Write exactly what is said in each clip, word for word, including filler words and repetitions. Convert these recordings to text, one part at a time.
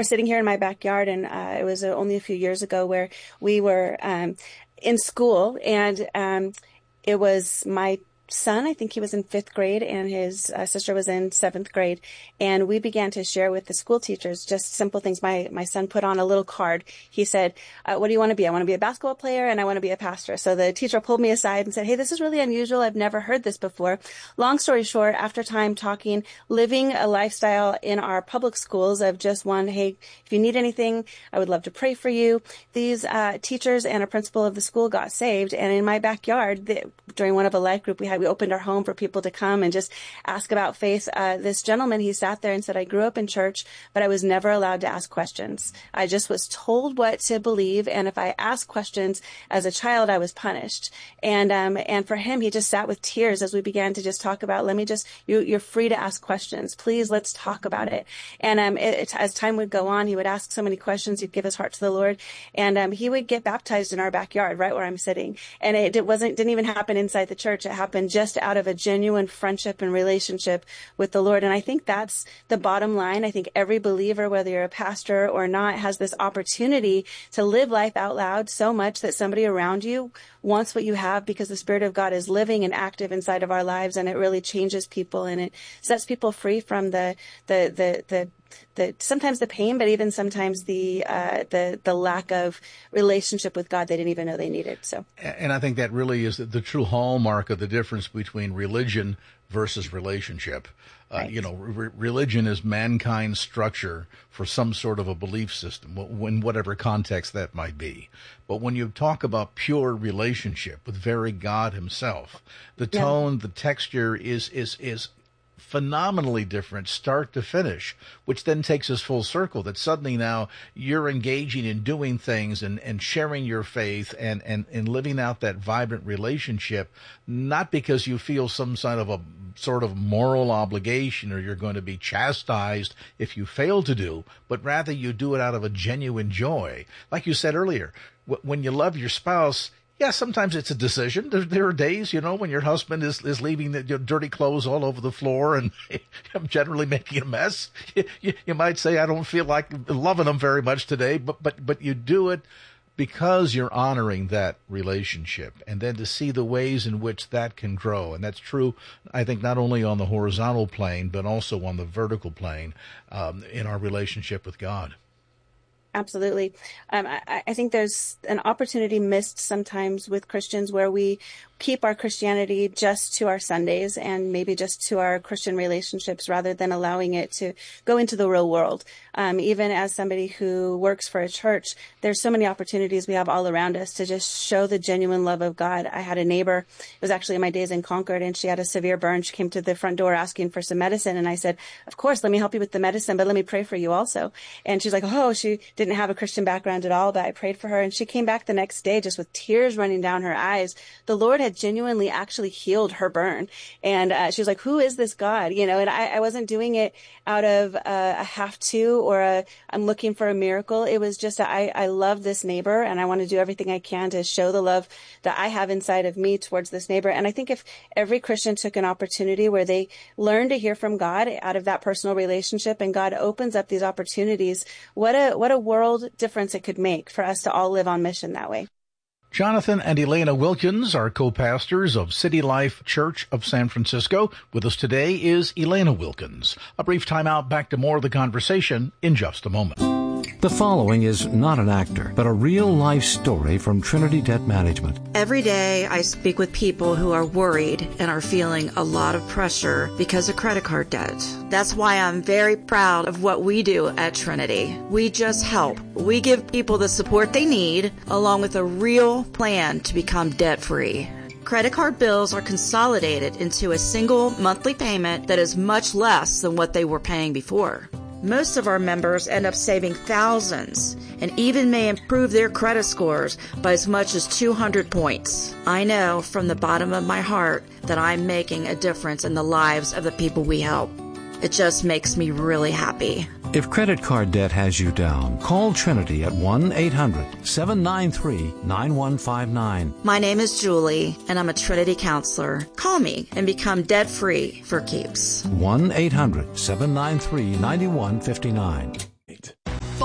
we're sitting here in my backyard, and uh, it was uh, only a few years ago where we were um, in school, and um, it was my son, I think he was in fifth grade, and his uh, sister was in seventh grade. And we began to share with the school teachers just simple things. My my son put on a little card. He said, uh, what do you want to be? I want to be a basketball player, and I want to be a pastor. So the teacher pulled me aside and said, hey, this is really unusual. I've never heard this before. Long story short, after time talking, living a lifestyle in our public schools of just one, hey, if you need anything, I would love to pray for you. These uh, teachers and a principal of the school got saved. And in my backyard, the, during one of a life group we had, we opened our home for people to come and just ask about faith. Uh, this gentleman, he sat there and said, I grew up in church, but I was never allowed to ask questions. I just was told what to believe. And if I asked questions as a child, I was punished. And, um, and for him, he just sat with tears as we began to just talk about, let me just, you, you're free to ask questions. Please, let's talk about it. And, um, it, it, as time would go on, he would ask so many questions. He'd give his heart to the Lord. And, um, he would get baptized in our backyard, right where I'm sitting. And it, it wasn't, didn't even happen inside the church. It happened just out of a genuine friendship and relationship with the Lord. And I think that's the bottom line. I think every believer, whether you're a pastor or not, has this opportunity to live life out loud so much that somebody around you wants what you have, because the Spirit of God is living and active inside of our lives, and it really changes people, and it sets people free from the the the the The, sometimes the pain, but even sometimes the uh, the the lack of relationship with God they didn't even know they needed. So, and I think that really is the, the true hallmark of the difference between religion versus relationship. Uh, right. You know, re- religion is mankind's structure for some sort of a belief system, in whatever context that might be. But when you talk about pure relationship with very God Himself, the tone, yeah. the texture is is is. phenomenally different start to finish, which then takes us full circle, that suddenly now you're engaging in doing things and, and sharing your faith and, and, and living out that vibrant relationship, not because you feel some sort of a sort of moral obligation or you're going to be chastised if you fail to do, but rather you do it out of a genuine joy. Like you said earlier, w- when you love your spouse, yeah, sometimes it's a decision. There, there are days, you know, when your husband is, is leaving the, your dirty clothes all over the floor and I'm generally making a mess. You, you, you might say, I don't feel like loving them very much today, but, but, but you do it because you're honoring that relationship, and then to see the ways in which that can grow. And that's true, I think, not only on the horizontal plane, but also on the vertical plane um, in our relationship with God. Absolutely. Um, I, I think there's an opportunity missed sometimes with Christians where we keep our Christianity just to our Sundays and maybe just to our Christian relationships rather than allowing it to go into the real world. Um, even as somebody who works for a church, there's so many opportunities we have all around us to just show the genuine love of God. I had a neighbor, it was actually in my days in Concord, and she had a severe burn. She came to the front door asking for some medicine. And I said, of course, let me help you with the medicine, but let me pray for you also. And she's like, oh, she didn't have a Christian background at all, but I prayed for her. And she came back the next day just with tears running down her eyes. The Lord had genuinely actually healed her burn. And uh, she was like, who is this God? You know, and I, I wasn't doing it out of uh, a have to or a, I'm looking for a miracle. It was just, a, I, I love this neighbor and I want to do everything I can to show the love that I have inside of me towards this neighbor. And I think if every Christian took an opportunity where they learn to hear from God out of that personal relationship, and God opens up these opportunities, what a, what a world difference it could make for us to all live on mission that way. Jonathan and Elena Wilkins are co-pastors of City Life Church of San Francisco. With us today is Elena Wilkins. A brief time out, back to more of the conversation in just a moment. The following is not an actor, but a real-life story from Trinity Debt Management. Every day I speak with people who are worried and are feeling a lot of pressure because of credit card debt. That's why I'm very proud of what we do at Trinity. We just help. We give people the support they need, along with a real plan to become debt-free. Credit card bills are consolidated into a single monthly payment that is much less than what they were paying before. Most of our members end up saving thousands and even may improve their credit scores by as much as two hundred points. I know from the bottom of my heart that I'm making a difference in the lives of the people we help. It just makes me really happy. If credit card debt has you down, call Trinity at one eight hundred seven nine three nine one five nine. My name is Julie, and I'm a Trinity counselor. Call me and become debt-free for keeps. one eight hundred seven nine three nine one five nine.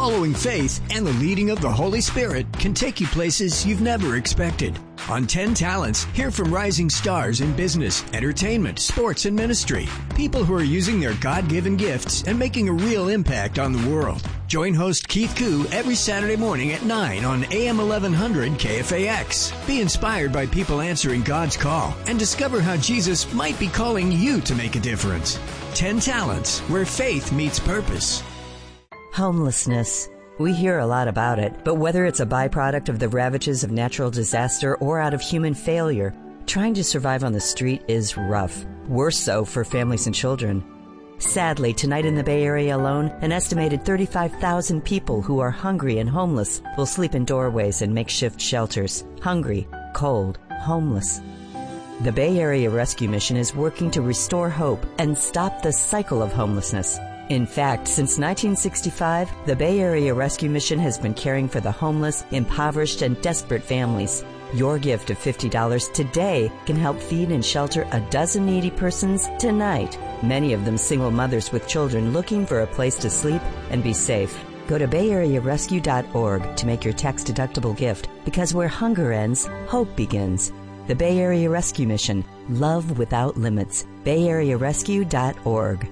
following faith and the leading of the Holy Spirit can take you places you've never expected. On ten Talents, hear from rising stars in business, entertainment, sports, and ministry. People who are using their God-given gifts and making a real impact on the world. Join host Keith Koo every Saturday morning at nine on A M eleven hundred K F A X. Be inspired by people answering God's call and discover how Jesus might be calling you to make a difference. ten Talents, where faith meets purpose. Homelessness. We hear a lot about it, but whether it's a byproduct of the ravages of natural disaster or out of human failure, trying to survive on the street is rough. Worse so for families and children. Sadly, tonight in the Bay Area alone, an estimated thirty-five thousand people who are hungry and homeless will sleep in doorways and makeshift shelters. Hungry, cold, homeless. The Bay Area Rescue Mission is working to restore hope and stop the cycle of homelessness. In fact, since nineteen sixty-five, the Bay Area Rescue Mission has been caring for the homeless, impoverished, and desperate families. Your gift of fifty dollars today can help feed and shelter a dozen needy persons tonight, many of them single mothers with children looking for a place to sleep and be safe. Go to bay area rescue dot org to make your tax-deductible gift, because where hunger ends, hope begins. The Bay Area Rescue Mission. Love without limits. bay area rescue dot org.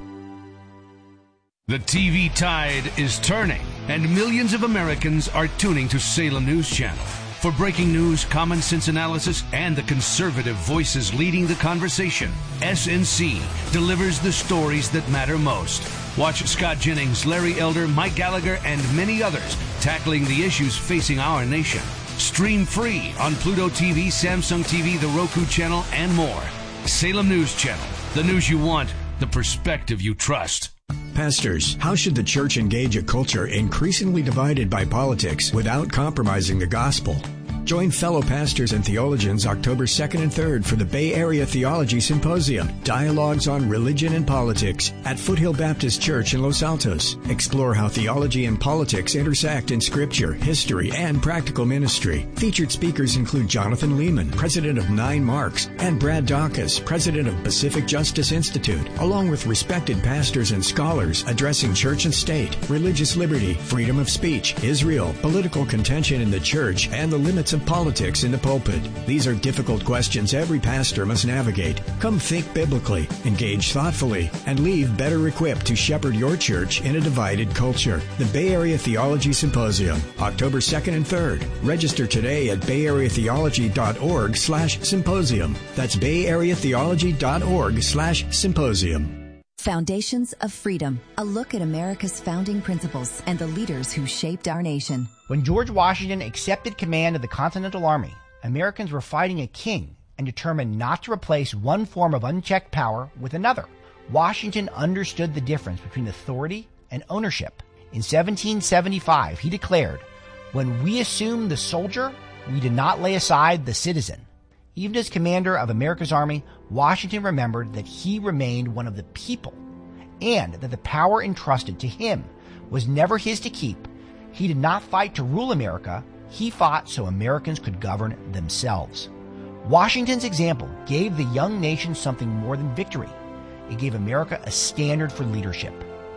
The T V tide is turning, and millions of Americans are tuning to Salem News Channel. For breaking news, common sense analysis, and the conservative voices leading the conversation, S N C delivers the stories that matter most. Watch Scott Jennings, Larry Elder, Mike Gallagher, and many others tackling the issues facing our nation. Stream free on Pluto T V, Samsung T V, the Roku channel, and more. Salem News Channel. The news you want, the perspective you trust. Pastors, how should the church engage a culture increasingly divided by politics without compromising the gospel? Join fellow pastors and theologians October second and third for the Bay Area Theology Symposium, Dialogues on Religion and Politics at Foothill Baptist Church in Los Altos. Explore how theology and politics intersect in scripture, history, and practical ministry. Featured speakers include Jonathan Lehman, president of Nine Marks, and Brad Dawkins, president of Pacific Justice Institute, along with respected pastors and scholars addressing church and state, religious liberty, freedom of speech, Israel, political contention in the church, and the limits of politics in the pulpit. These are difficult questions every pastor must navigate. Come think biblically, engage thoughtfully, and leave better equipped to shepherd your church in a divided culture. The Bay Area Theology Symposium, October second and third. Register today at bay area theology dot org slash symposium. That's bay area theology dot org slash symposium. Foundations of Freedom, a look at America's founding principles and the leaders who shaped our nation. When George Washington accepted command of the Continental Army, Americans were fighting a king and determined not to replace one form of unchecked power with another. Washington understood the difference between authority and ownership. In seventeen seventy-five, he declared, "When we assumed the soldier, we did not lay aside the citizen." Even as commander of America's army, Washington remembered that he remained one of the people, and that the power entrusted to him was never his to keep. He did not fight to rule America, he fought so Americans could govern themselves. Washington's example gave the young nation something more than victory. It gave America a standard for leadership.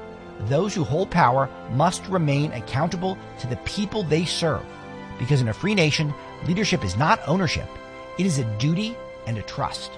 Those who hold power must remain accountable to the people they serve, because in a free nation, leadership is not ownership. It is a duty and a trust.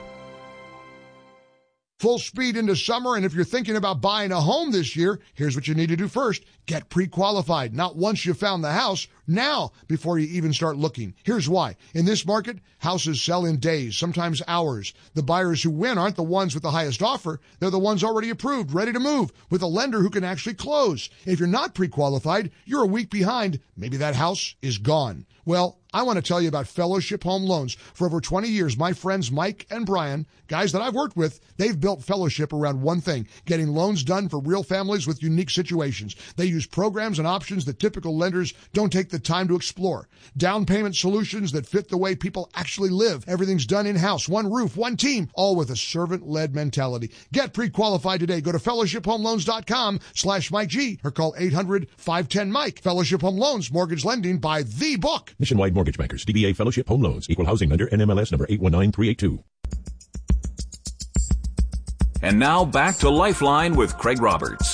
Full speed into summer, and if you're thinking about buying a home this year, here's what you need to do first. Get pre-qualified. Not once you found the house, now before you even start looking. Here's why. In this market, houses sell in days, sometimes hours. The buyers who win aren't the ones with the highest offer. They're the ones already approved, ready to move, with a lender who can actually close. If you're not pre-qualified, you're a week behind. Maybe that house is gone. Well, I want to tell you about Fellowship Home Loans. For over twenty years, my friends Mike and Brian, guys that I've worked with, they've built Fellowship around one thing, getting loans done for real families with unique situations. They use programs and options that typical lenders don't take the time to explore. Down payment solutions that fit the way people actually live. Everything's done in-house, one roof, one team, all with a servant-led mentality. Get pre-qualified today. Go to fellowship home loans dot com slash Mike G or call eight hundred, five one zero, Mike. Fellowship Home Loans, mortgage lending by the book. Nationwide Mortgage Bankers, D B A Fellowship Home Loans, Equal Housing Lender, N M L S number eight one nine three eight two. And now back to Lifeline with Craig Roberts.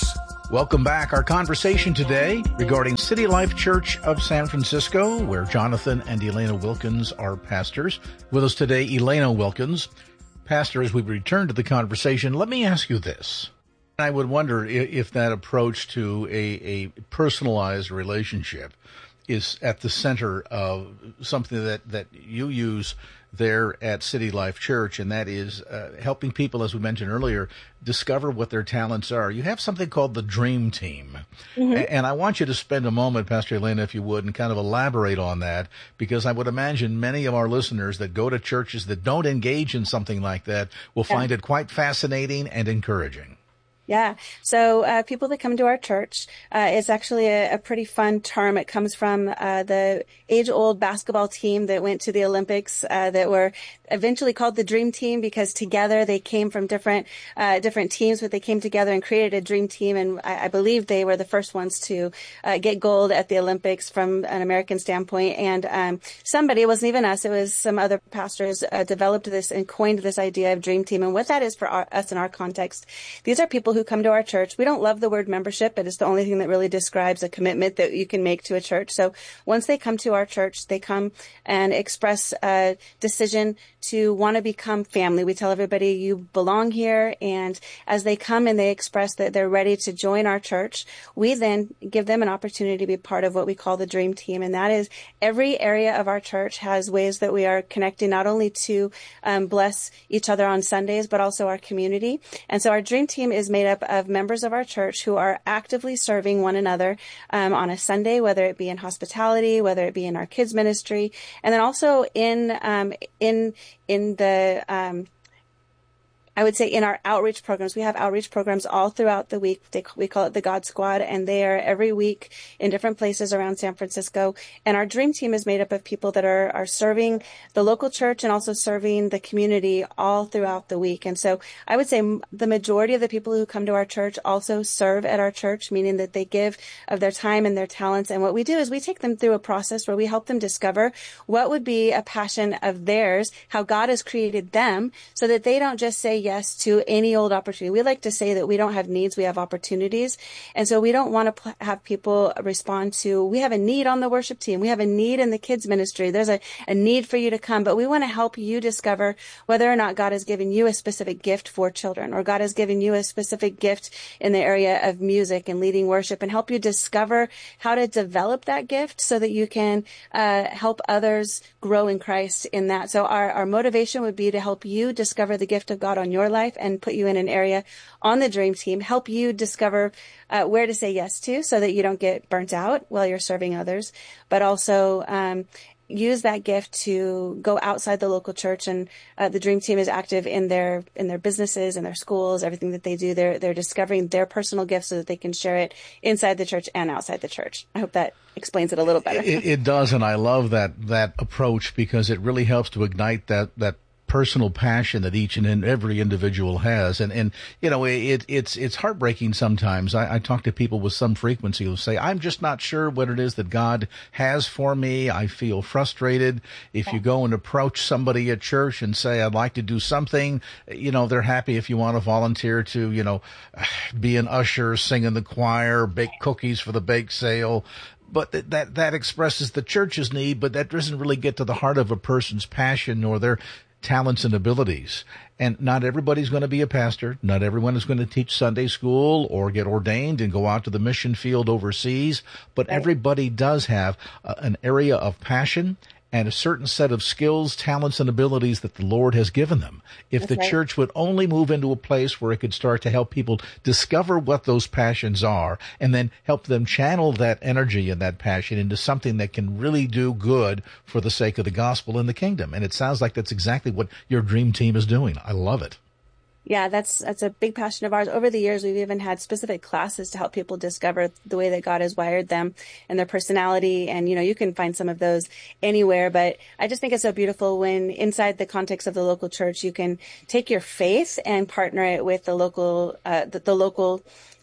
Welcome back. Our conversation today regarding City Life Church of San Francisco, where Jonathan and Elena Wilkins are pastors. With us today, Elena Wilkins. Pastor, as we return to the conversation, let me ask you this. I would wonder if that approach to a, a personalized relationship is at the center of something that, that you use there at City Life Church, and that is uh, helping people, as we mentioned earlier, discover what their talents are. You have something called the Dream Team, mm-hmm. and I want you to spend a moment, Pastor Elena, if you would, and kind of elaborate on that, because I would imagine many of our listeners that go to churches that don't engage in something like that will yeah. find it quite fascinating and encouraging. Yeah. So uh, people that come to our church, uh, it's actually a, a pretty fun term. It comes from uh, the age-old basketball team that went to the Olympics uh, that were eventually called the Dream Team because together they came from different uh, different teams, but they came together and created a Dream Team. And I, I believe they were the first ones to uh, get gold at the Olympics from an American standpoint. And um, somebody, it wasn't even us, it was some other pastors, uh, developed this and coined this idea of Dream Team. And what that is for our, us in our context, these are people who come to our church. We don't love the word membership, but it's the only thing that really describes a commitment that you can make to a church. So once they come to our church, they come and express a decision to want to become family. We tell everybody you belong here. And as they come and they express that they're ready to join our church, we then give them an opportunity to be part of what we call the Dream Team. And that is every area of our church has ways that we are connecting not only to um, bless each other on Sundays, but also our community. And so our Dream Team is made up of members of our church who are actively serving one another um, on a Sunday, whether it be in hospitality, whether it be in our kids ministry, and then also in um, in in the um, I would say in our outreach programs. We have outreach programs all throughout the week. They, we call it the God Squad, and they are every week in different places around San Francisco. And our Dream Team is made up of people that are, are serving the local church and also serving the community all throughout the week. And so I would say the majority of the people who come to our church also serve at our church, meaning that they give of their time and their talents. And what we do is we take them through a process where we help them discover what would be a passion of theirs, how God has created them, so that they don't just say yes to any old opportunity. We like to say that we don't have needs, we have opportunities. And so we don't want to pl- have people respond to, we have a need on the worship team, we have a need in the kids ministry, there's a, a need for you to come. But we want to help you discover whether or not God has given you a specific gift for children, or God has given you a specific gift in the area of music and leading worship, and help you discover how to develop that gift so that you can uh, help others grow in Christ in that. So our, our motivation would be to help you discover the gift of God on your life and put you in an area on the Dream Team, help you discover uh, where to say yes to so that you don't get burnt out while you're serving others, but also um, use that gift to go outside the local church. And uh, the Dream Team is active in their in their businesses and their schools, everything that they do. They're they're discovering their personal gifts so that they can share it inside the church and outside the church. I hope that explains it a little better. It, it does, and I love that that approach because it really helps to ignite that that personal passion that each and every individual has. And, and you know, it, it's it's heartbreaking sometimes. I, I talk to people with some frequency who say, I'm just not sure what it is that God has for me. I feel frustrated. If you go and approach somebody at church and say, I'd like to do something, you know, they're happy if you want to volunteer to, you know, be an usher, sing in the choir, bake cookies for the bake sale. But that, that, that expresses the church's need, but that doesn't really get to the heart of a person's passion or their talents and abilities. And not everybody's going to be a pastor. Not everyone is going to teach Sunday school or get ordained and go out to the mission field overseas. But everybody does have uh, an area of passion and a certain set of skills, talents, and abilities that the Lord has given them. If That's the right. church would only move into a place where it could start to help people discover what those passions are and then help them channel that energy and that passion into something that can really do good for the sake of the gospel and the kingdom. And it sounds like that's exactly what your Dream Team is doing. I love it. Yeah, that's that's a big passion of ours. Over the years, we've even had specific classes to help people discover the way that God has wired them and their personality. And, you know, you can find some of those anywhere. But I just think it's so beautiful when inside the context of the local church, you can take your faith and partner it with the local, uh, the, the local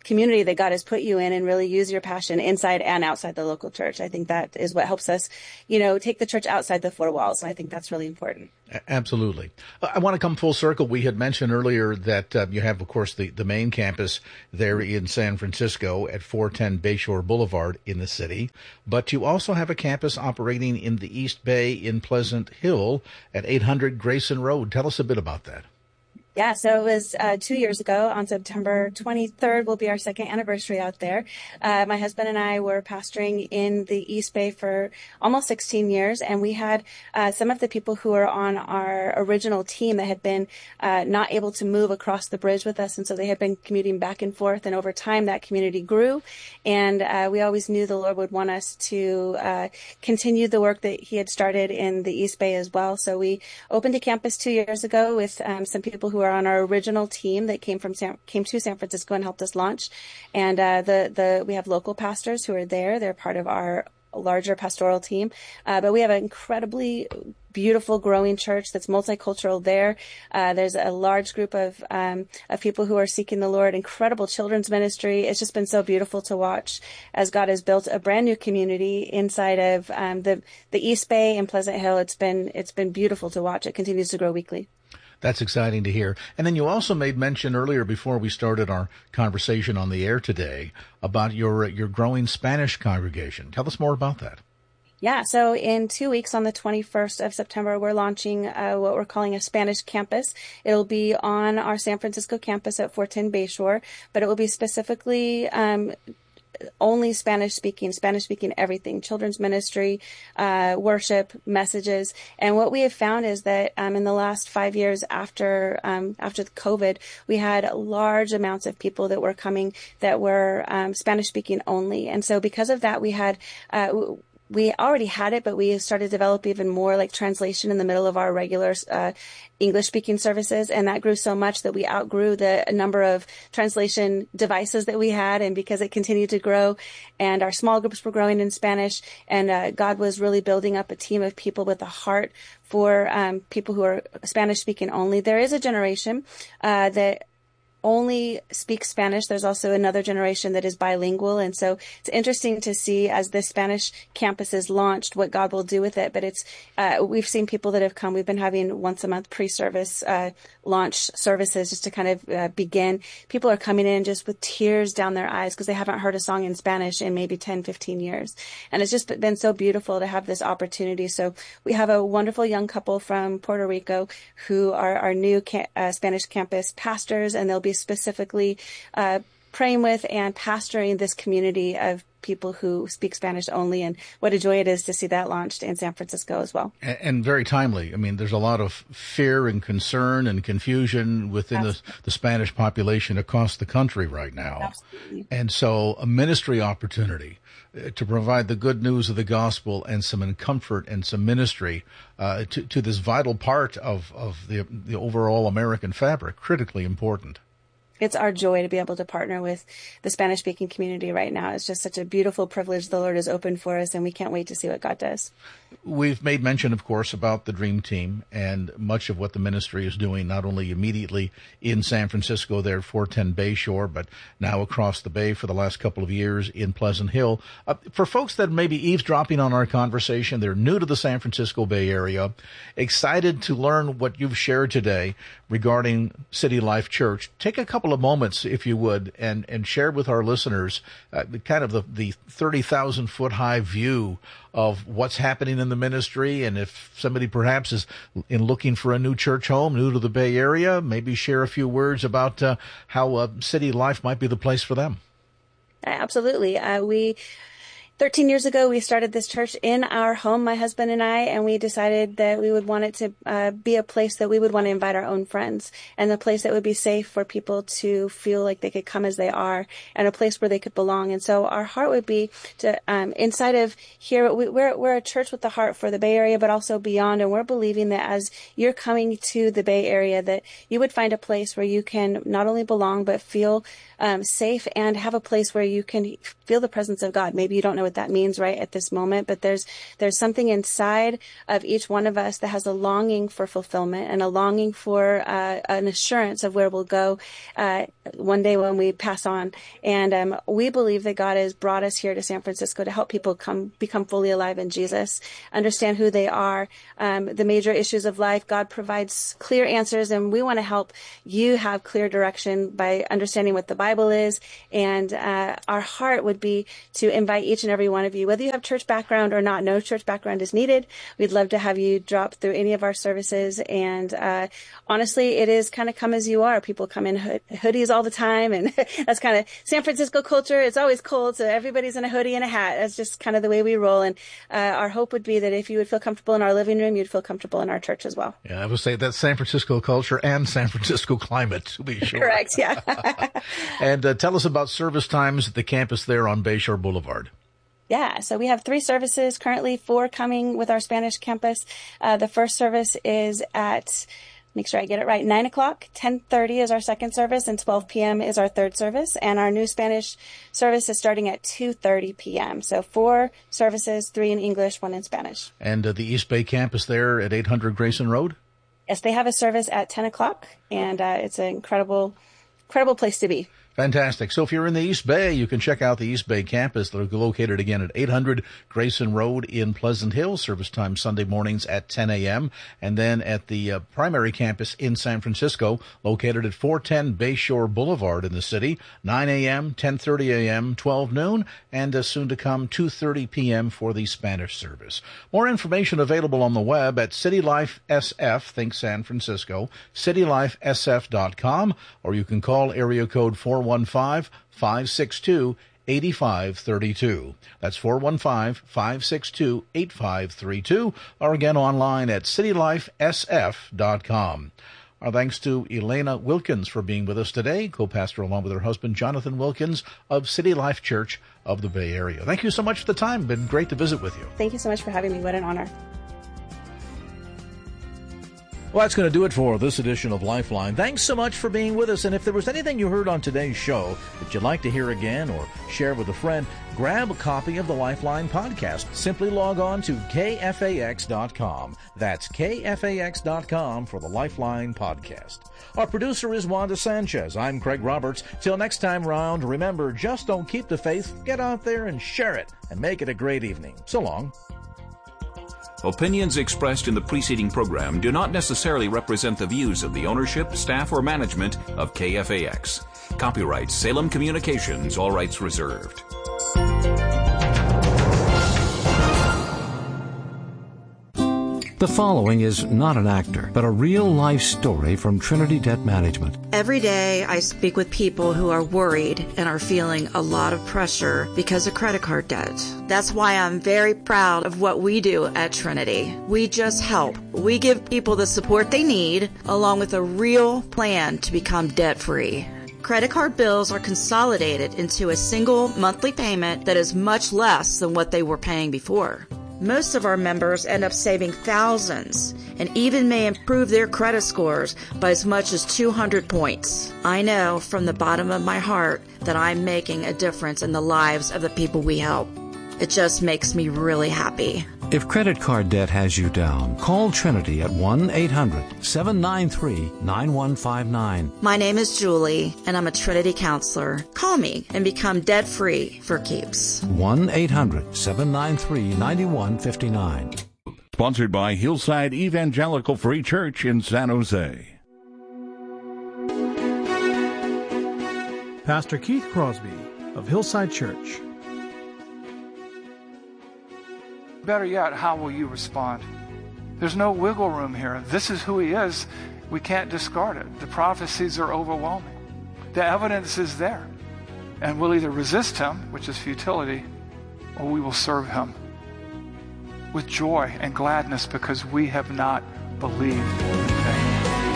community that God has put you in and really use your passion inside and outside the local church. I think that is what helps us, you know, take the church outside the four walls. And I think that's really important. Absolutely. I want to come full circle. We had mentioned earlier that uh, you have, of course, the, the main campus there in San Francisco at four ten Bayshore Boulevard in the city, but you also have a campus operating in the East Bay in Pleasant Hill at eight hundred Grayson Road. Tell us a bit about that. Yeah, so it was uh, two years ago on September twenty-third will be our second anniversary out there. Uh, my husband and I were pastoring in the East Bay for almost sixteen years, and we had uh, some of the people who were on our original team that had been uh, not able to move across the bridge with us, and so they had been commuting back and forth, and over time that community grew, and uh, we always knew the Lord would want us to uh, continue the work that he had started in the East Bay as well. So we opened a campus two years ago with um, some people who are on our original team that came from San, came to San Francisco and helped us launch. And uh, the the we have local pastors who are there. They're part of our larger pastoral team. Uh, but we have an incredibly beautiful, growing church that's multicultural there. Uh, there's a large group of um, of people who are seeking the Lord. Incredible children's ministry. It's just been so beautiful to watch as God has built a brand new community inside of um, the the East Bay and Pleasant Hill. It's been it's been beautiful to watch. It continues to grow weekly. That's exciting to hear. And then you also made mention earlier before we started our conversation on the air today about your your growing Spanish congregation. Tell us more about that. Yeah, so in two weeks on the twenty-first of September, we're launching uh, what we're calling a Spanish campus. It'll be on our San Francisco campus at four ten Bayshore, but it will be specifically um only Spanish speaking, Spanish speaking everything, children's ministry, uh, worship, messages. And what we have found is that um, in the last five years after um, after COVID, we had large amounts of people that were coming that were um, Spanish speaking only. And so because of that, we had uh, we already had it, but we started to develop even more like translation in the middle of our regular uh, English speaking services. And that grew so much that we outgrew the number of translation devices that we had. And because it continued to grow and our small groups were growing in Spanish, and uh, God was really building up a team of people with a heart for um, people who are Spanish speaking only. There is a generation uh, that only speak Spanish. There's also another generation that is bilingual. And so it's interesting to see as the Spanish campus is launched, what God will do with it. But it's, uh, we've seen people that have come. We've been having once a month pre-service, uh, launch services just to kind of uh, begin. People are coming in just with tears down their eyes because they haven't heard a song in Spanish in maybe ten, fifteen years. And it's just been so beautiful to have this opportunity. So we have a wonderful young couple from Puerto Rico who are our new ca- uh, Spanish campus pastors, and they'll be specifically uh, praying with and pastoring this community of people who speak Spanish only. And what a joy it is to see that launched in San Francisco as well. And, and very timely. I mean, there's a lot of fear and concern and confusion within the, the Spanish population across the country right now. Absolutely. And so a ministry opportunity uh, to provide the good news of the gospel and some comfort and some ministry uh, to, to this vital part of, of the, the overall American fabric, critically important. It's our joy to be able to partner with the Spanish-speaking community right now. It's just such a beautiful privilege the Lord has opened for us, and we can't wait to see what God does. We've made mention, of course, about the Dream Team and much of what the ministry is doing, not only immediately in San Francisco there at four ten Bayshore, but now across the bay for the last couple of years in Pleasant Hill. Uh, for folks that may be eavesdropping on our conversation, they're new to the San Francisco Bay Area, excited to learn what you've shared today regarding City Life Church, take a couple of moments, if you would, and, and share with our listeners uh, the kind of the, the thirty thousand foot high view of what's happening in the ministry. And if somebody perhaps is in looking for a new church home, new to the Bay Area, maybe share a few words about uh, how uh, City Life might be the place for them. Absolutely. Uh, we... thirteen years ago, we started this church in our home, my husband and I, and we decided that we would want it to uh, be a place that we would want to invite our own friends, and a place that would be safe for people to feel like they could come as they are, and a place where they could belong. And so our heart would be to, um, inside of here, we, we're, we're a church with the heart for the Bay Area, but also beyond. And we're believing that as you're coming to the Bay Area, that you would find a place where you can not only belong, but feel um, safe and have a place where you can feel the presence of God. Maybe you don't know what what that means right at this moment, but there's there's something inside of each one of us that has a longing for fulfillment and a longing for uh, an assurance of where we'll go uh, one day when we pass on. And um, we believe that God has brought us here to San Francisco to help people come become fully alive in Jesus, understand who they are, um, the major issues of life. God provides clear answers, and we want to help you have clear direction by understanding what the Bible is. And uh, our heart would be to invite each and every one of you, whether you have church background or not, no church background is needed. We'd love to have you drop through any of our services. And uh, honestly, it is kind of come as you are. People come in hood- hoodies all the time, and that's kind of San Francisco culture. It's always cold, so everybody's in a hoodie and a hat. That's just kind of the way we roll. And uh, our hope would be that if you would feel comfortable in our living room, you'd feel comfortable in our church as well. Yeah, I would say that's San Francisco culture and San Francisco climate, to be sure. Correct, yeah. And uh, tell us about service times at the campus there on Bayshore Boulevard. Yeah, so we have three services, currently four coming with our Spanish campus. Uh, the first service is at, make sure I get it right, nine o'clock, ten thirty is our second service, and twelve p.m. is our third service. And our new Spanish service is starting at two thirty p.m. So four services, three in English, one in Spanish. And uh, the East Bay campus there at eight hundred Grayson Road? Yes, they have a service at ten o'clock, and uh, it's an incredible, incredible place to be. Fantastic. So if you're in the East Bay, you can check out the East Bay campus. They're located again at eight hundred Grayson Road in Pleasant Hill. Service time Sunday mornings at ten a.m. And then at the uh, primary campus in San Francisco, located at four ten Bayshore Boulevard in the city, nine a.m., ten thirty a.m., twelve noon, and uh, soon to come two thirty p.m. for the Spanish service. More information available on the web at City Life S F, think San Francisco, city life s f dot com, or you can call area code four one five, five six two, eight five three two. That's four one five, five six two, eight five three two, or again online at city life s f dot com. Our thanks to Elena Wilkins for being with us today, co-pastor along with her husband Jonathan Wilkins of City Life Church of the Bay Area. Thank you so much for the time. Been great to visit with you. Thank you so much for having me. What an honor. Well, that's going to do it for this edition of Lifeline. Thanks so much for being with us. And if there was anything you heard on today's show that you'd like to hear again or share with a friend, grab a copy of the Lifeline podcast. Simply log on to K F A X dot com. That's K F A X dot com for the Lifeline podcast. Our producer is Wanda Sanchez. I'm Craig Roberts. Till next time round, remember, just don't keep the faith. Get out there and share it and make it a great evening. So long. Opinions expressed in the preceding program do not necessarily represent the views of the ownership, staff, or management of K F A X. Copyright Salem Communications, all rights reserved. The following is not an actor, but a real-life story from Trinity Debt Management. Every day I speak with people who are worried and are feeling a lot of pressure because of credit card debt. That's why I'm very proud of what we do at Trinity. We just help. We give people the support they need, along with a real plan to become debt-free. Credit card bills are consolidated into a single monthly payment that is much less than what they were paying before. Most of our members end up saving thousands and even may improve their credit scores by as much as two hundred points. I know from the bottom of my heart that I'm making a difference in the lives of the people we help. It just makes me really happy. If credit card debt has you down, call Trinity at one eight hundred, seven nine three, nine one five nine. My name is Julie, and I'm a Trinity counselor. Call me and become debt-free for keeps. one eight hundred, seven nine three, nine one five nine. Sponsored by Hillside Evangelical Free Church in San Jose. Pastor Keith Crosby of Hillside Church. Better yet, how will you respond? There's no wiggle room here. This is who he is. We can't discard it. The prophecies are overwhelming. The evidence is there. And we'll either resist him, which is futility, or we will serve him with joy and gladness because we have not believed in vain.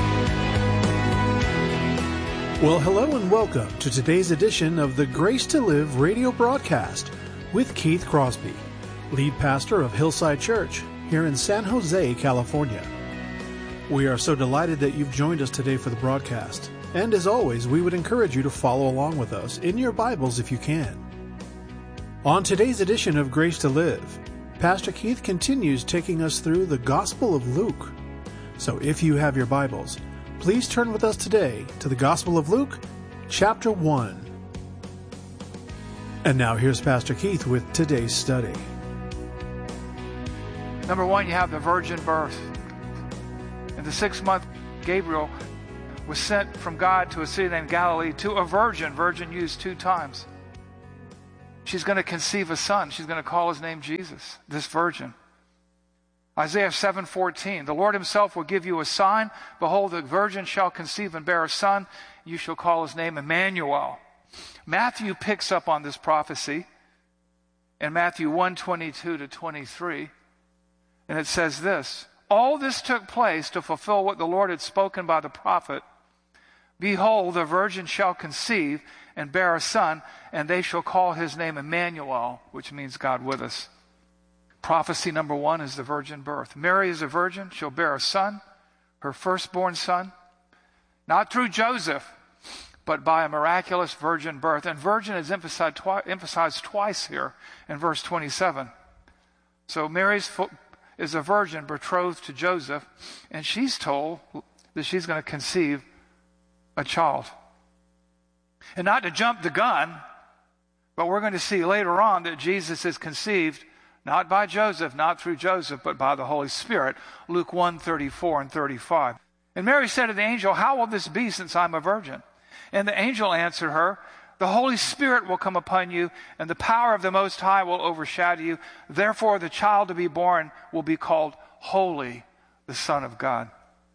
Well, hello and welcome to today's edition of the Grace to Live radio broadcast with Keith Crosby, lead pastor of Hillside Church here in San Jose, California. We are so delighted that you've joined us today for the broadcast. And as always, we would encourage you to follow along with us in your Bibles if you can. On today's edition of Grace to Live, Pastor Keith continues taking us through the Gospel of Luke. So if you have your Bibles, please turn with us today to the Gospel of Luke, chapter one. And now here's Pastor Keith with today's study. Number one, you have the virgin birth. In the sixth month, Gabriel was sent from God to a city named Galilee to a virgin. Virgin used two times. She's going to conceive a son. She's going to call his name Jesus, this virgin. Isaiah seven fourteen, the Lord himself will give you a sign. Behold, the virgin shall conceive and bear a son. You shall call his name Emmanuel. Matthew picks up on this prophecy in Matthew one twenty-two to twenty-three. And it says this, all this took place to fulfill what the Lord had spoken by the prophet. Behold, the virgin shall conceive and bear a son, and they shall call his name Emmanuel, which means God with us. Prophecy number one is the virgin birth. Mary is a virgin. She'll bear a son, her firstborn son, not through Joseph, but by a miraculous virgin birth. And virgin is emphasized, twi- emphasized twice here in verse twenty-seven. So Mary's fo- is a virgin betrothed to Joseph, and she's told that she's going to conceive a child. And not to jump the gun, but we're going to see later on that Jesus is conceived not by Joseph, not through Joseph, but by the Holy Spirit. Luke one thirty-four and thirty-five. And Mary said to the angel, how will this be since I'm a virgin? And the angel answered her, the Holy Spirit will come upon you, and the power of the Most High will overshadow you. Therefore, the child to be born will be called Holy, the Son of God.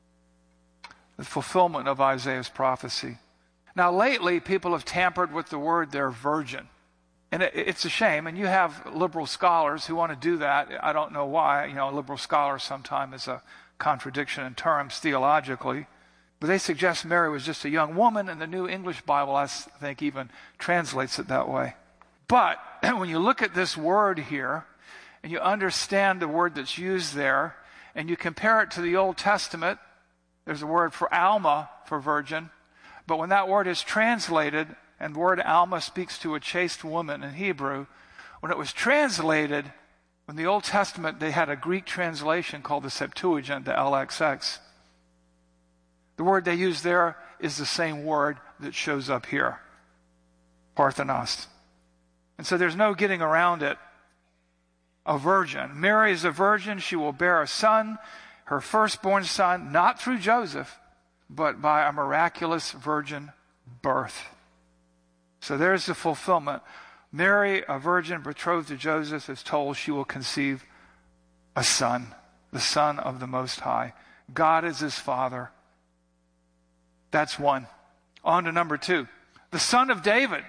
The fulfillment of Isaiah's prophecy. Now, lately, people have tampered with the word there, virgin. And it, it's a shame. And you have liberal scholars who want to do that. I don't know why. You know, a liberal scholar sometimes is a contradiction in terms theologically. But they suggest Mary was just a young woman, and the New English Bible, I think, even translates it that way. But when you look at this word here, and you understand the word that's used there, and you compare it to the Old Testament, there's a word for Alma, for virgin. But when that word is translated, and the word Alma speaks to a chaste woman in Hebrew, when it was translated, in the Old Testament, they had a Greek translation called the Septuagint, the L X X. The word they use there is the same word that shows up here, Parthenos. And so there's no getting around it. A virgin. Mary is a virgin. She will bear a son, her firstborn son, not through Joseph, but by a miraculous virgin birth. So there's the fulfillment. Mary, a virgin betrothed to Joseph, is told she will conceive a son, the Son of the Most High. God is his Father. That's one. On to number two. The Son of David.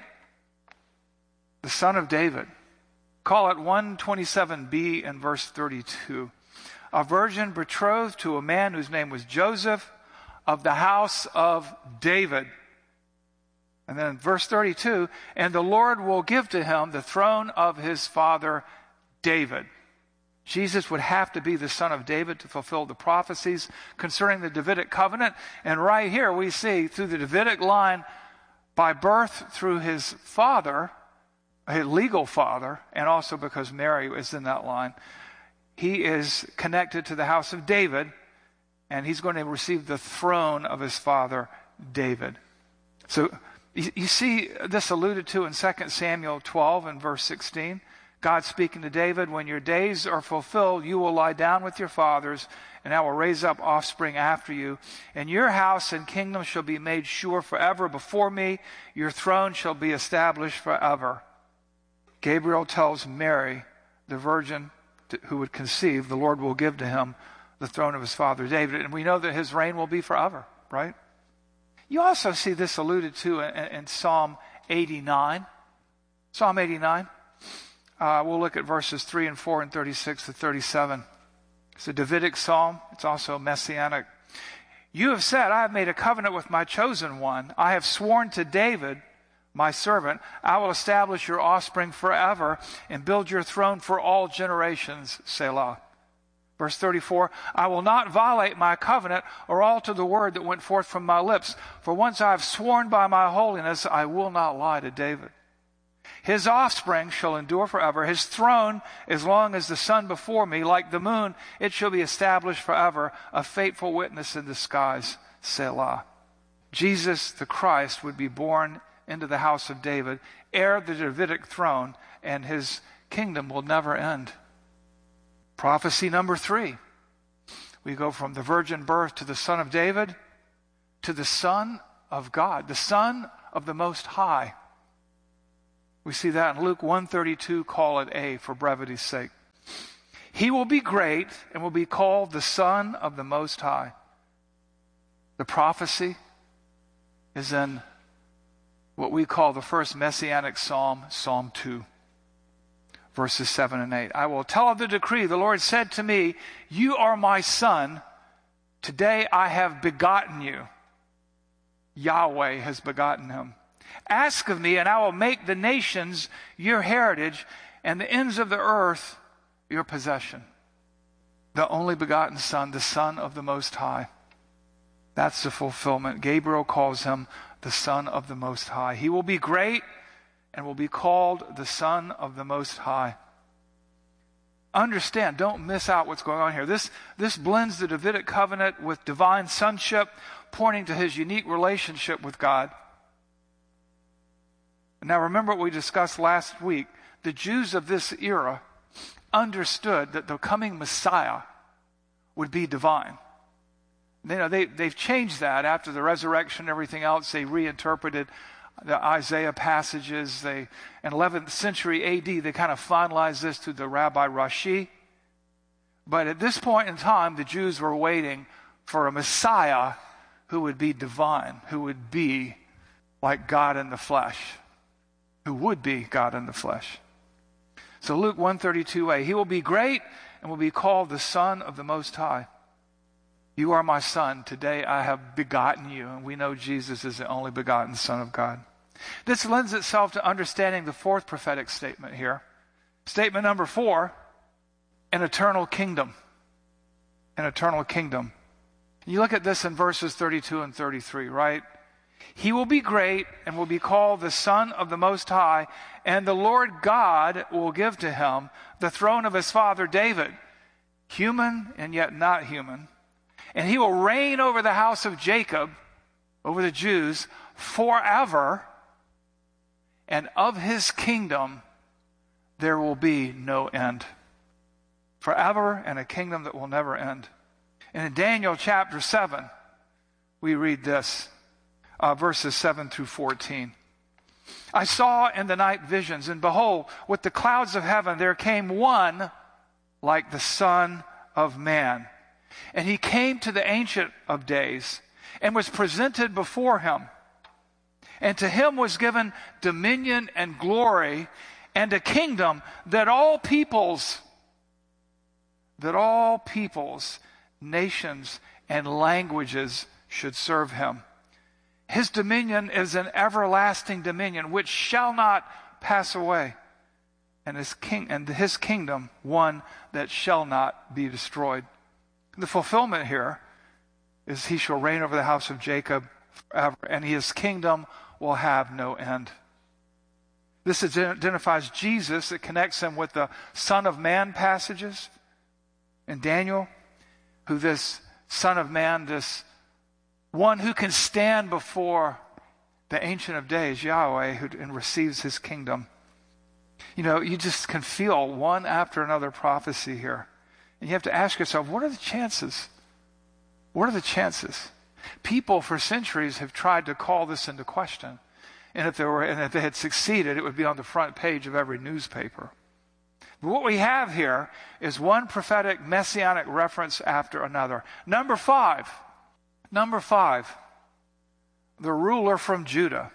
The Son of David. Call it one twenty-seven b in verse thirty-two. A virgin betrothed to a man whose name was Joseph, of the house of David. And then verse thirty-two, and the Lord will give to him the throne of his father David. Jesus would have to be the son of David to fulfill the prophecies concerning the Davidic covenant. And right here we see through the Davidic line, by birth through his father, his legal father, and also because Mary is in that line, he is connected to the house of David, and he's going to receive the throne of his father David. So you, you see this alluded to in Second Samuel twelve and verse sixteen. God speaking to David, when your days are fulfilled, you will lie down with your fathers, and I will raise up offspring after you. And your house and kingdom shall be made sure forever before me. Your throne shall be established forever. Gabriel tells Mary, the virgin who would conceive, the Lord will give to him the throne of his father David. And we know that his reign will be forever, right? You also see this alluded to in, in Psalm eighty-nine. Psalm eighty-nine. Uh, we'll look at verses three and four and thirty-six to thirty-seven. It's a Davidic psalm. It's also messianic. You have said, I have made a covenant with my chosen one. I have sworn to David, my servant, I will establish your offspring forever and build your throne for all generations. Selah. Verse thirty-four, I will not violate my covenant or alter the word that went forth from my lips. For once I have sworn by my holiness, I will not lie to David. His offspring shall endure forever. His throne as long as the sun before me. Like the moon, it shall be established forever, a faithful witness in the skies. Selah. Jesus the Christ would be born into the house of David, heir of the Davidic throne, and his kingdom will never end. Prophecy number three. We go from the virgin birth to the Son of David to the Son of God, the Son of the Most High. We see that in Luke one thirty-two, call it A for brevity's sake. He will be great and will be called the Son of the Most High. The prophecy is in what we call the first messianic psalm, Psalm two, verses seven and eight. I will tell of the decree. The Lord said to me, you are my son. Today I have begotten you. Yahweh has begotten him. Ask of me, and I will make the nations your heritage, and the ends of the earth your possession. The only begotten Son, the Son of the Most High. That's the fulfillment. Gabriel calls him the Son of the Most High. He will be great and will be called the Son of the Most High. Understand, don't miss out what's going on here. This, this blends the Davidic covenant with divine sonship, pointing to his unique relationship with God. Now remember what we discussed last week. The Jews of this era understood that the coming Messiah would be divine. You know, they, they've changed that after the resurrection and everything else. They reinterpreted the Isaiah passages. They, in eleventh century A D, they kind of finalized this through the Rabbi Rashi. But at this point in time, the Jews were waiting for a Messiah who would be divine, who would be like God in the flesh, who would be God in the flesh. So Luke one thirty-two A, he will be great and will be called the Son of the Most High. You are my son. Today I have begotten you. And we know Jesus is the only begotten Son of God. This lends itself to understanding the fourth prophetic statement here. Statement number four, an eternal kingdom. An eternal kingdom. You look at this in verses thirty-two and thirty-three, right? He will be great and will be called the Son of the Most High, and the Lord God will give to him the throne of his father David, human and yet not human. And he will reign over the house of Jacob, over the Jews, forever. And of his kingdom there will be no end. Forever, and a kingdom that will never end. And in Daniel chapter seven, we read this, uh, verses seven through fourteen. I saw in the night visions, and behold, with the clouds of heaven there came one like the Son of Man. And he came to the Ancient of Days and was presented before him. And to him was given dominion and glory and a kingdom that all peoples, that all peoples, nations, and languages should serve him. His dominion is an everlasting dominion which shall not pass away. And his king and his kingdom one that shall not be destroyed. The fulfillment here is he shall reign over the house of Jacob forever, and his kingdom will have no end. This identifies Jesus. It connects him with the Son of Man passages in Daniel, who this Son of Man, this one who can stand before the Ancient of Days, Yahweh, who and receives his kingdom. You know, you just can feel one after another prophecy here. And you have to ask yourself, what are the chances? What are the chances? People for centuries have tried to call this into question. And if, there were, and if they had succeeded, it would be on the front page of every newspaper. But what we have here is one prophetic messianic reference after another. Number five. Number five. The ruler from Judah.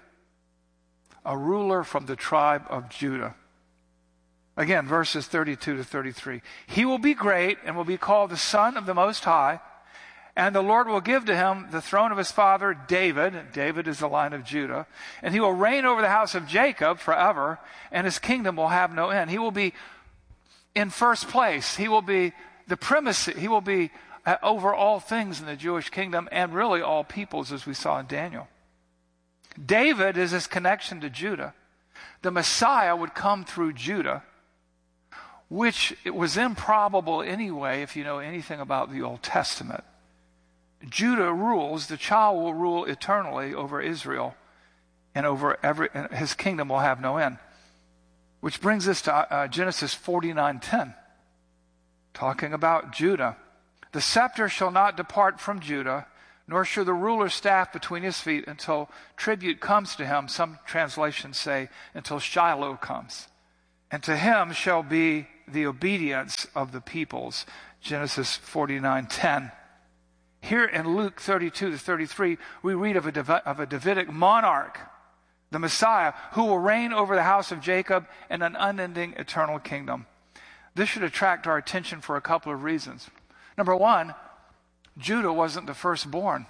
A ruler from the tribe of Judah. Again, verses thirty-two to thirty-three. He will be great and will be called the Son of the Most High, and the Lord will give to him the throne of his father David. David is the line of Judah. And he will reign over the house of Jacob forever, and his kingdom will have no end. He will be in first place. He will be the primacy. He will be over all things in the Jewish kingdom and really all peoples, as we saw in Daniel. David is his connection to Judah. the Messiah would come through Judah, which it was improbable anyway if you know anything about the Old Testament. Judah rules, the child will rule eternally over Israel, and over every, and his kingdom will have no end. Which brings us to uh, Genesis forty-nine ten, talking about Judah. The scepter shall not depart from Judah, nor shall the ruler's staff between his feet until tribute comes to him. Some translations say until Shiloh comes. And to him shall be the obedience of the peoples. Genesis forty-nine ten. Here in Luke thirty-two to thirty-three, we read of a, Dav- of a Davidic monarch, the Messiah, who will reign over the house of Jacob in an unending eternal kingdom. This should attract our attention for a couple of reasons. Number one, Judah wasn't the firstborn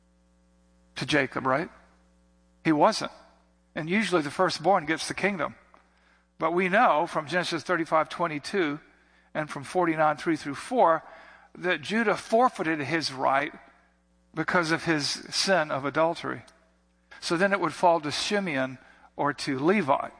to Jacob, right? He wasn't. And usually the firstborn gets the kingdom. But we know from Genesis thirty-five twenty-two and from forty-nine three through four that Judah forfeited his right because of his sin of adultery. So then it would fall to Simeon or to Levi.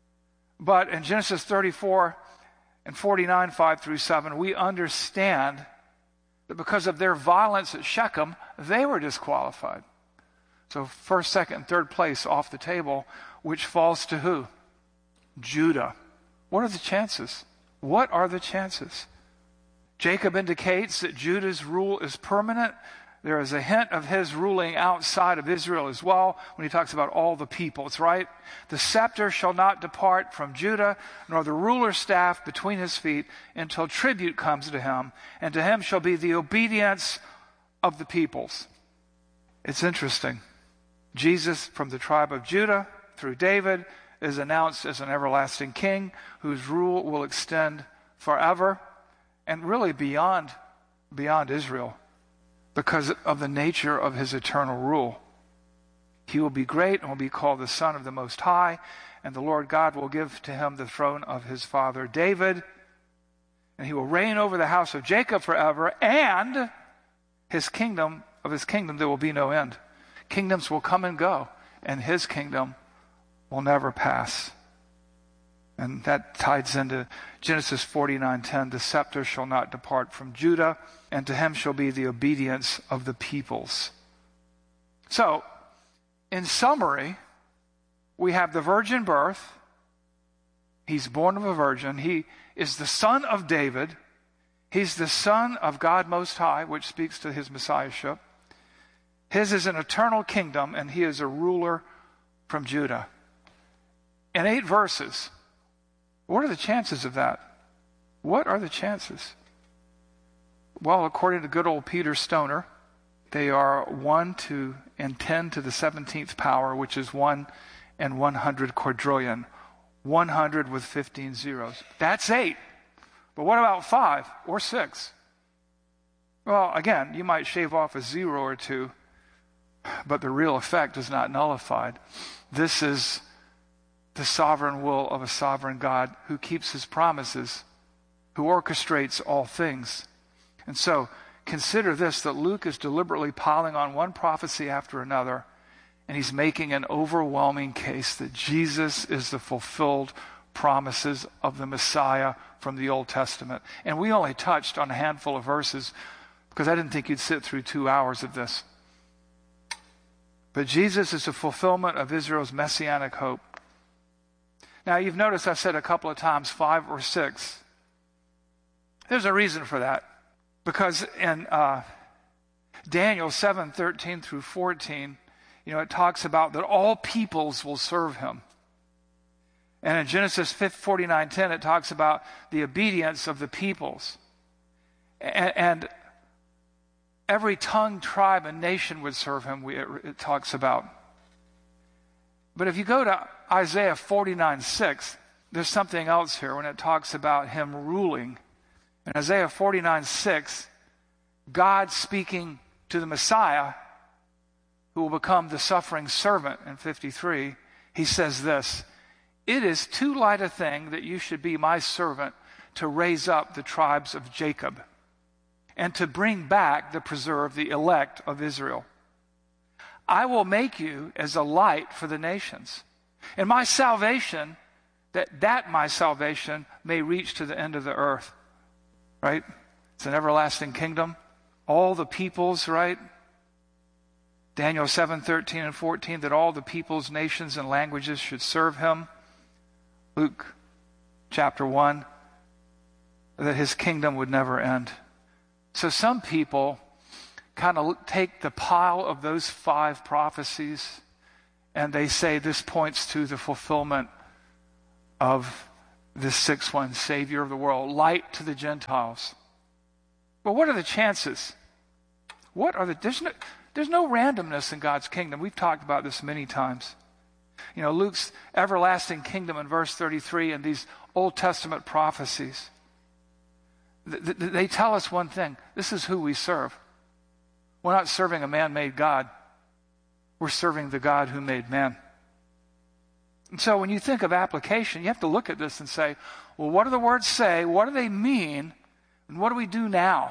But in Genesis thirty-four and forty-nine five through seven, we understand that because of their violence at Shechem, they were disqualified. So first, second, and third place off the table, which falls to who? Judah. What are the chances? What are the chances? Jacob indicates that Judah's rule is permanent. There is a hint of his ruling outside of Israel as well when he talks about all the peoples, right? The scepter shall not depart from Judah, nor the ruler's staff between his feet until tribute comes to him, and to him shall be the obedience of the peoples. It's interesting. Jesus from the tribe of Judah through David is announced as an everlasting king whose rule will extend forever and really beyond, beyond Israel, because of the nature of his eternal rule. He will be great and will be called the Son of the Most High, and the Lord God will give to him the throne of his father David, and he will reign over the house of Jacob forever, and his kingdom, of his kingdom there will be no end. Kingdoms will come and go, and his kingdom will never pass. And that ties into Genesis forty-nine ten. The scepter shall not depart from Judah, and to him shall be the obedience of the peoples. So, in summary, we have the virgin birth. He's born of a virgin. He is the son of David. He's the son of God Most High, which speaks to his messiahship. His is an eternal kingdom, and he is a ruler from Judah. In eight verses, what are the chances of that? What are the chances? Well, according to good old Peter Stoner, they are one to and ten to the seventeenth power, which is one and one hundred quadrillion. one hundred with fifteen zeros. That's eight. But what about five or six? Well, again, you might shave off a zero or two, but the real effect is not nullified. This is the sovereign will of a sovereign God who keeps his promises, who orchestrates all things. And so, consider this, that Luke is deliberately piling on one prophecy after another, and he's making an overwhelming case that Jesus is the fulfilled promises of the Messiah from the Old Testament. And we only touched on a handful of verses because I didn't think you'd sit through two hours of this. But Jesus is the fulfillment of Israel's messianic hope. Now, you've noticed I've said a couple of times five or six. There's a reason for that. Because in uh, Daniel seven thirteen through fourteen, you know, it talks about that all peoples will serve him. And in Genesis forty-nine ten, it talks about the obedience of the peoples. And, and every tongue, tribe, and nation would serve him, we, it, it talks about. But if you go to Isaiah forty-nine six, there's something else here when it talks about him ruling. In Isaiah forty-nine six, God speaking to the Messiah, who will become the suffering servant in fifty-three, he says this, "It is too light a thing that you should be my servant to raise up the tribes of Jacob and to bring back the preserved, the elect of Israel. I will make you as a light for the nations, And my salvation, that, that my salvation may reach to the end of the earth. Right? It's an everlasting kingdom. All the peoples, right? Daniel seven, thirteen and fourteen, that all the peoples, nations, and languages should serve him. Luke chapter one, that his kingdom would never end. So some people kind of take the pile of those five prophecies and they say this points to the fulfillment of this sixth one, Savior of the world, light to the Gentiles. But what are the chances? What are the, there's no, there's no randomness in God's kingdom. We've talked about this many times. You know, Luke's everlasting kingdom in verse thirty-three and these Old Testament prophecies, th- th- they tell us one thing. This is who we serve. We're not serving a man-made God. We're serving the God who made man. And so when you think of application, you have to look at this and say, well, what do the words say? What do they mean? And what do we do now?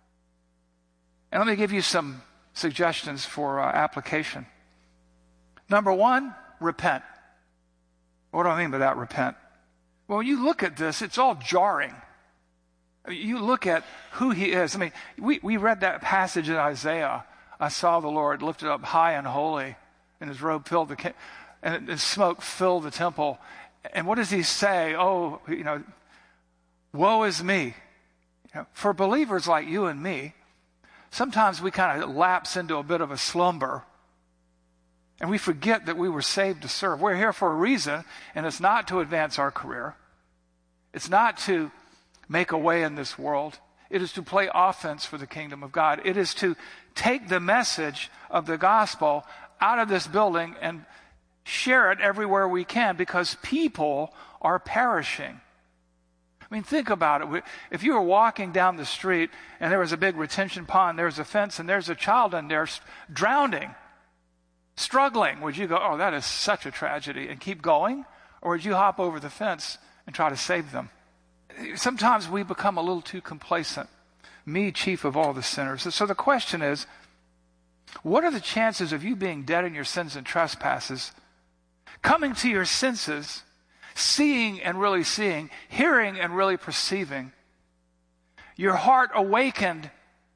And let me give you some suggestions for uh, application. Number one, repent. What do I mean by that, repent? Well, when you look at this, it's all jarring. You look at who he is. I mean, we, we read that passage in Isaiah. I saw the Lord lifted up high and holy, and his robe filled the, and his smoke filled the temple. And what does he say? Oh, you know, woe is me. You know, for believers like you and me, sometimes we kind of lapse into a bit of a slumber, and we forget that we were saved to serve. We're here for a reason, and it's not to advance our career. It's not to make a way in this world. It is to play offense for the kingdom of God. It is to take the message of the gospel out of this building and share it everywhere we can, because people are perishing. I mean, think about it. If you were walking down the street and there was a big retention pond, there's a fence, and there's a child in there drowning, struggling, would you go, oh, that is such a tragedy, and keep going? Or would you hop over the fence and try to save them? Sometimes we become a little too complacent. Me, chief of all the sinners. So the question is, what are the chances of you being dead in your sins and trespasses, coming to your senses, seeing and really seeing, hearing and really perceiving, your heart awakened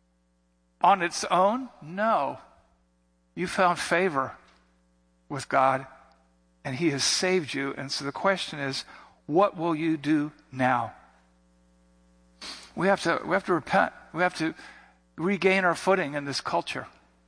on its own? No. You found favor with God, and he has saved you. And so the question is, what will you do now? We have to, we have to repent. We have to regain our footing in this culture.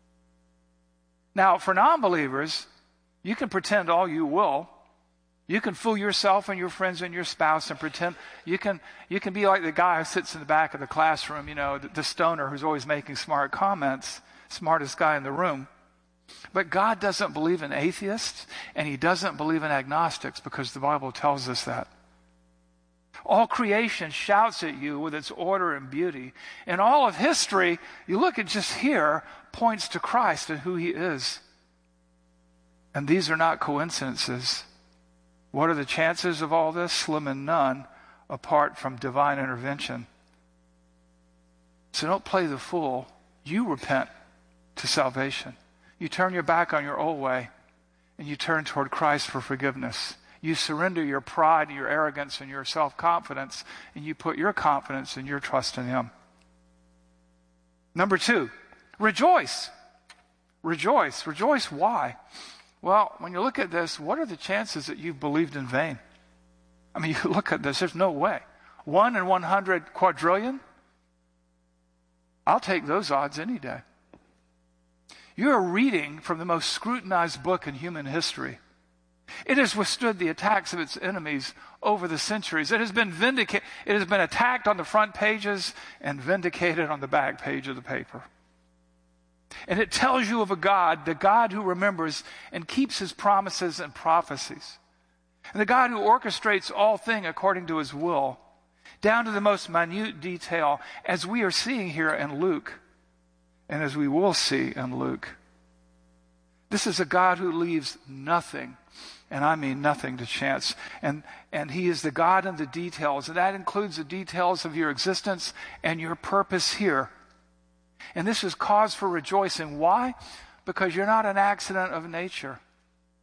Now, for non-believers, you can pretend all you will. You can fool yourself and your friends and your spouse and pretend. You can, you can be like the guy who sits in the back of the classroom, you know, the, the stoner who's always making smart comments, smartest guy in the room. But God doesn't believe in atheists, and he doesn't believe in agnostics, because the Bible tells us that. All creation shouts at you with its order and beauty. And all of history, you look at just here, points to Christ and who he is. And these are not coincidences. What are the chances of all this? Slim and none, apart from divine intervention. So don't play the fool. You repent to salvation. You turn your back on your old way, and you turn toward Christ for forgiveness. You surrender your pride, your arrogance, and your self-confidence, and you put your confidence and your trust in him. Number two, rejoice. Rejoice. Rejoice. Why? Well, when you look at this, what are the chances that you've believed in vain? I mean, you look at this, there's no way. One in one hundred quadrillion? I'll take those odds any day. You're reading from the most scrutinized book in human history. It has withstood the attacks of its enemies over the centuries. It has been vindicated. It has been attacked on the front pages and vindicated on the back page of the paper. And it tells you of a God, the God who remembers and keeps his promises and prophecies. And the God who orchestrates all things according to his will, down to the most minute detail, as we are seeing here in Luke, and as we will see in Luke. This is a God who leaves nothing, and I mean nothing, to chance. And, and he is the God in the details, and that includes the details of your existence and your purpose here. And this is cause for rejoicing. Why? Because you're not an accident of nature.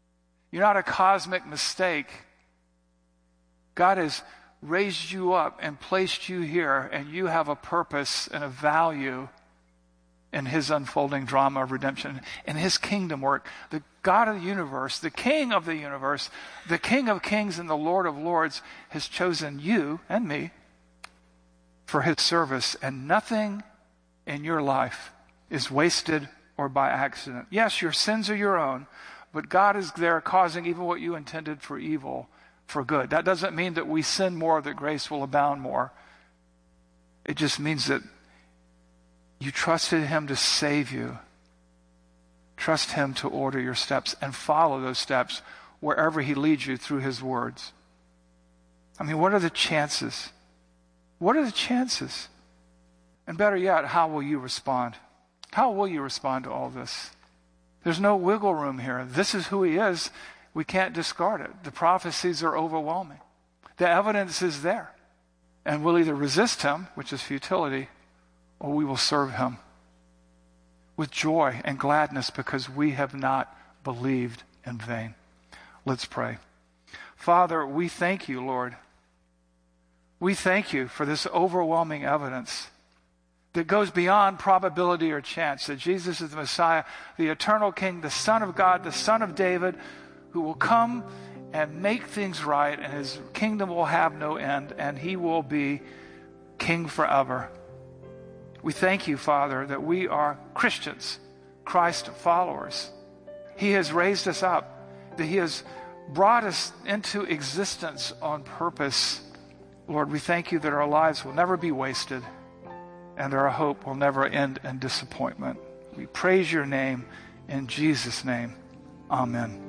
You're not a cosmic mistake. God has raised you up and placed you here, and you have a purpose and a value in his unfolding drama of redemption, in his kingdom work. The God of the universe, the King of the universe, the King of kings and the Lord of lords has chosen you and me for his service, and nothing in your life is wasted or by accident. Yes, your sins are your own, but God is there causing even what you intended for evil for good. That doesn't mean that we sin more, that grace will abound more. It just means that you trusted him to save you. Trust him to order your steps and follow those steps wherever he leads you through his words. I mean, what are the chances? What are the chances? And better yet, how will you respond? How will you respond to all this? There's no wiggle room here. This is who he is. We can't discard it. The prophecies are overwhelming. The evidence is there. And we'll either resist him, which is futility, or we will serve him with joy and gladness because we have not believed in vain. Let's pray. Father, we thank you, Lord. We thank you for this overwhelming evidence that goes beyond probability or chance, that Jesus is the Messiah, the eternal King, the Son of God, the Son of David, who will come and make things right, and his kingdom will have no end, and he will be king forever. We thank you, Father, that we are Christians, Christ followers. He has raised us up, that he has brought us into existence on purpose. Lord, we thank you that our lives will never be wasted, and our hope will never end in disappointment. We praise your name in Jesus' name. Amen.